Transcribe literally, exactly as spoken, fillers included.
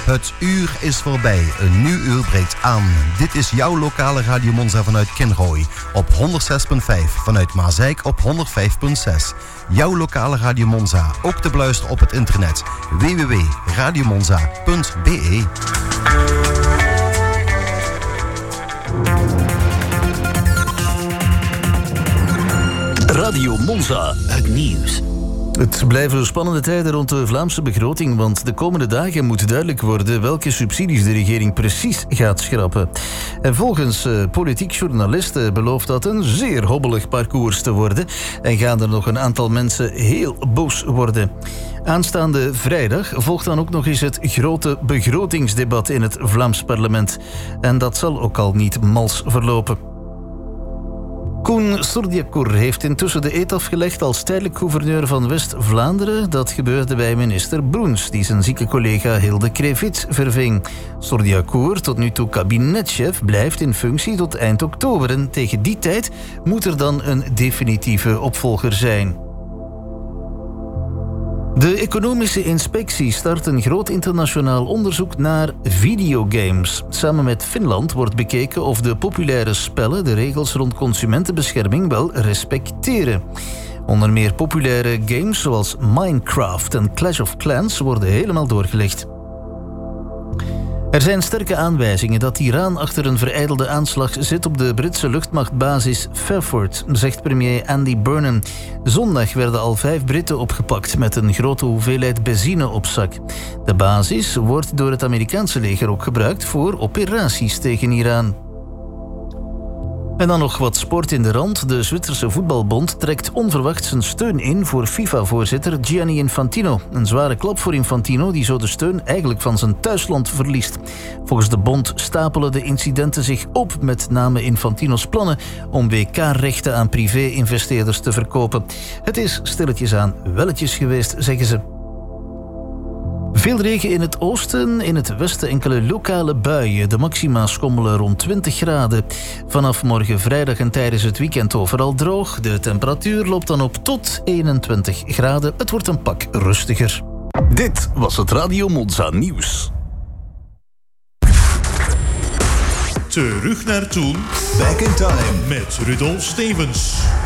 Het uur is voorbij, een nieuw uur breekt aan. Dit is jouw lokale Radio Monza vanuit Kinrooi op honderdzes komma vijf, vanuit Maasijk op honderdvijf komma zes. Jouw lokale Radio Monza, ook te beluisteren op het internet w w w punt radiomonza punt b e. Radio Monza, het nieuws. Het blijven spannende tijden rond de Vlaamse begroting, want de komende dagen moet duidelijk worden welke subsidies de regering precies gaat schrappen. En volgens uh, politiek journalisten belooft dat een zeer hobbelig parcours te worden en gaan er nog een aantal mensen heel boos worden. Aanstaande vrijdag volgt dan ook nog eens het grote begrotingsdebat in het Vlaams parlement. En dat zal ook al niet mals verlopen. Koen Sordiakour heeft intussen de eed afgelegd als tijdelijk gouverneur van West-Vlaanderen. Dat gebeurde bij minister Broens, die zijn zieke collega Hilde Krevits verving. Sordiakour, tot nu toe kabinetchef, blijft in functie tot eind oktober. En tegen die tijd moet er dan een definitieve opvolger zijn. De economische inspectie start een groot internationaal onderzoek naar videogames. Samen met Finland wordt bekeken of de populaire spellen de regels rond consumentenbescherming wel respecteren. Onder meer populaire games zoals Minecraft en Clash of Clans worden helemaal doorgelicht. Er zijn sterke aanwijzingen dat Iran achter een verijdelde aanslag zit op de Britse luchtmachtbasis Fairford, zegt premier Andy Burnham. Zondag werden al vijf Britten opgepakt met een grote hoeveelheid benzine op zak. De basis wordt door het Amerikaanse leger ook gebruikt voor operaties tegen Iran. En dan nog wat sport in de rand. De Zwitserse voetbalbond trekt onverwacht zijn steun in voor FIFA-voorzitter Gianni Infantino. Een zware klap voor Infantino, die zo de steun eigenlijk van zijn thuisland verliest. Volgens de bond stapelen de incidenten zich op, met name Infantino's plannen om W K-rechten aan privé-investeerders te verkopen. Het is stilletjes aan welletjes geweest, zeggen ze. Veel regen in het oosten, in het westen enkele lokale buien. De maxima schommelen rond twintig graden. Vanaf morgen vrijdag en tijdens het weekend overal droog. De temperatuur loopt dan op tot eenentwintig graden. Het wordt een pak rustiger. Dit was het Radio Monza nieuws. Terug naar toen. Back in time. Met Rudolf Stevens.